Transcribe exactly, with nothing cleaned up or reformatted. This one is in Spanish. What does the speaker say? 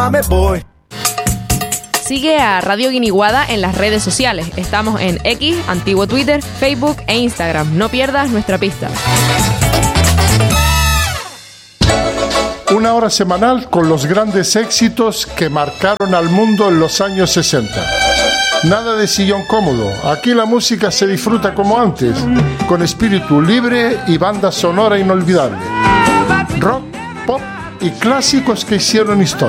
ya me voy. Sigue a Radio Guiniguada en las redes sociales. Estamos en X, antiguo Twitter, Facebook e Instagram. No pierdas nuestra pista. Una hora semanal con los grandes éxitos que marcaron al mundo en los años sesenta. Nada de sillón cómodo. Aquí la música se disfruta como antes, con espíritu libre y banda sonora inolvidable. Rock, pop y clásicos que hicieron historia.